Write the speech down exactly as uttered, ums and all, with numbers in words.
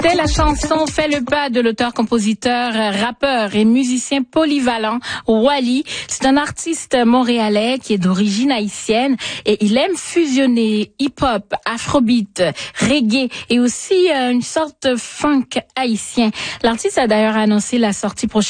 C'est la chanson Fais le pas de l'auteur, compositeur, rappeur et musicien polyvalent Wally. C'est un artiste montréalais qui est d'origine haïtienne et il aime fusionner hip-hop, afrobeat, reggae et aussi une sorte de funk haïtien. L'artiste a d'ailleurs annoncé la sortie prochaine